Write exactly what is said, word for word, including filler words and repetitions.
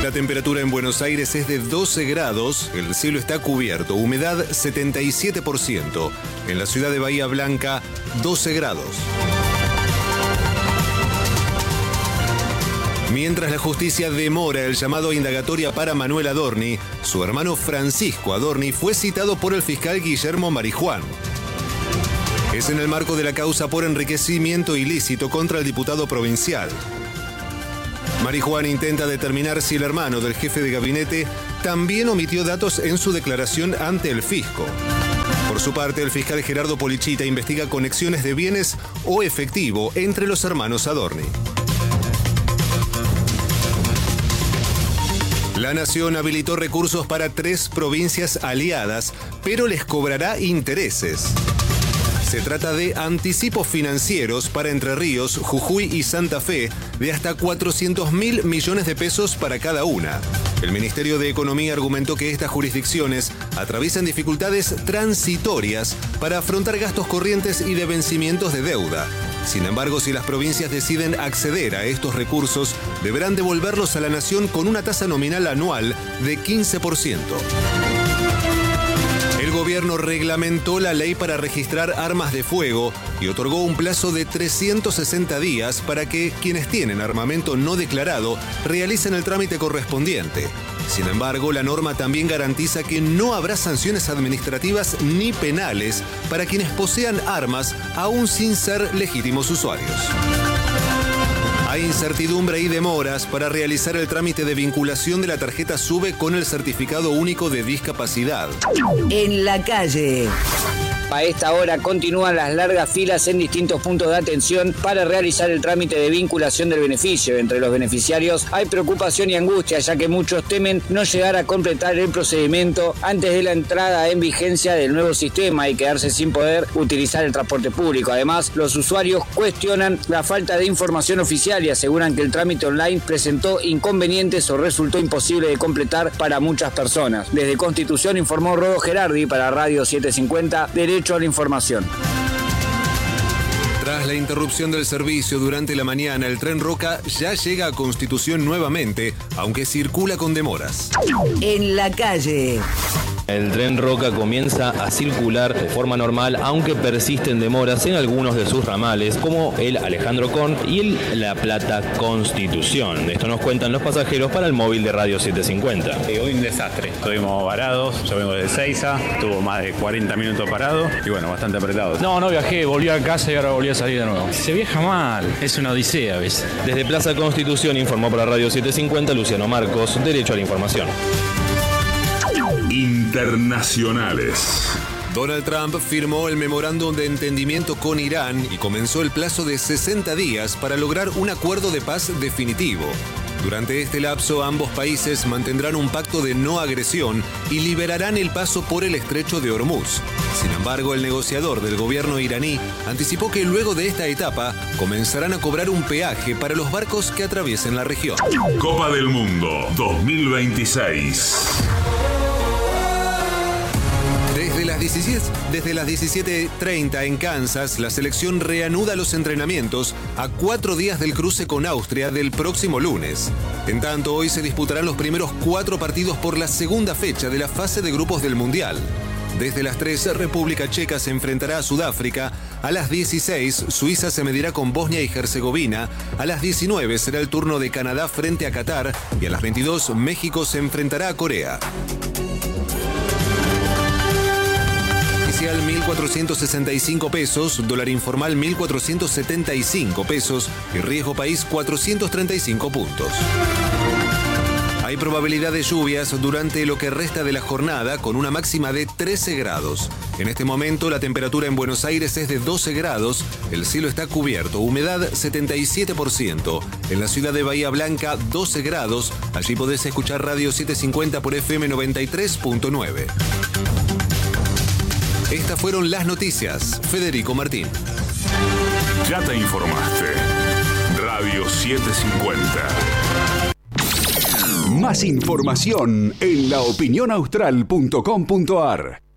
La temperatura en Buenos Aires es de doce grados, el cielo está cubierto, humedad setenta y siete por ciento. En la ciudad de Bahía Blanca, doce grados. Mientras la justicia demora el llamado a indagatoria para Manuel Adorni, su hermano Francisco Adorni fue citado por el fiscal Guillermo Marijuán. Es en el marco de la causa por enriquecimiento ilícito contra el diputado provincial. Marijuán intenta determinar si el hermano del jefe de gabinete también omitió datos en su declaración ante el fisco. Por su parte, el fiscal Gerardo Polichita investiga conexiones de bienes o efectivo entre los hermanos Adorni. La Nación habilitó recursos para tres provincias aliadas, pero les cobrará intereses. Se trata de anticipos financieros para Entre Ríos, Jujuy y Santa Fe de hasta cuatrocientos mil millones de pesos para cada una. El Ministerio de Economía argumentó que estas jurisdicciones atraviesan dificultades transitorias para afrontar gastos corrientes y de vencimientos de deuda. Sin embargo, si las provincias deciden acceder a estos recursos, deberán devolverlos a la Nación con una tasa nominal anual de quince por ciento. El gobierno reglamentó la ley para registrar armas de fuego y otorgó un plazo de trescientos sesenta días para que quienes tienen armamento no declarado realicen el trámite correspondiente. Sin embargo, la norma también garantiza que no habrá sanciones administrativas ni penales para quienes posean armas aún sin ser legítimos usuarios. Hay incertidumbre y demoras para realizar el trámite de vinculación de la tarjeta SUBE con el certificado único de discapacidad. En la calle. A esta hora continúan las largas filas en distintos puntos de atención para realizar el trámite de vinculación del beneficio. Entre los beneficiarios hay preocupación y angustia, ya que muchos temen no llegar a completar el procedimiento antes de la entrada en vigencia del nuevo sistema y quedarse sin poder utilizar el transporte público. Además, los usuarios cuestionan la falta de información oficial y aseguran que el trámite online presentó inconvenientes o resultó imposible de completar para muchas personas. Desde Constitución informó Rodo Gerardi para Radio setecientos cincuenta, Derecho a la información. Tras la interrupción del servicio durante la mañana, el tren Roca ya llega a Constitución nuevamente, aunque circula con demoras. En la calle. El tren Roca comienza a circular de forma normal, aunque persisten demoras en algunos de sus ramales, como el Alejandro Con y el La Plata Constitución. Esto nos cuentan los pasajeros para el móvil de Radio setecientos cincuenta. Eh, hoy un desastre. Estuvimos varados, yo vengo de Ezeiza, estuvo más de cuarenta minutos parado y bueno, bastante apretado. No, no viajé, volví a casa y ahora volví a salir de nuevo. Se viaja mal, es una odisea a veces. Desde Plaza Constitución informó para Radio setecientos cincuenta Luciano Marcos, Derecho a la Información. Internacionales. Donald Trump firmó el memorándum de entendimiento con Irán y comenzó el plazo de sesenta días para lograr un acuerdo de paz definitivo. Durante este lapso, ambos países mantendrán un pacto de no agresión y liberarán el paso por el estrecho de Hormuz. Sin embargo, el negociador del gobierno iraní anticipó que luego de esta etapa comenzarán a cobrar un peaje para los barcos que atraviesen la región. Copa del Mundo dos mil veintiséis. Desde las diecisiete, desde las diecisiete treinta en Kansas, la selección reanuda los entrenamientos a cuatro días del cruce con Austria del próximo lunes. En tanto, hoy se disputarán los primeros cuatro partidos por la segunda fecha de la fase de grupos del Mundial. Desde las tres, República Checa se enfrentará a Sudáfrica. A las dieciséis, Suiza se medirá con Bosnia y Herzegovina. A las diecinueve será el turno de Canadá frente a Qatar. Y a las veintidós, México se enfrentará a Corea. Mil cuatrocientos sesenta y cinco pesos, dólar informal mil cuatrocientos setenta y cinco pesos y riesgo país cuatrocientos treinta y cinco puntos. Hay probabilidad de lluvias durante lo que resta de la jornada con una máxima de trece grados. En este momento la temperatura en Buenos Aires es de doce grados, el cielo está cubierto, humedad setenta y siete por ciento. En la ciudad de Bahía Blanca doce grados, allí podés escuchar Radio setecientos cincuenta por F M noventa y tres punto nueve. Estas fueron las noticias. Federico Martín. Ya te informaste. Radio setecientos cincuenta. Más información en la opinión austral punto com punto a r.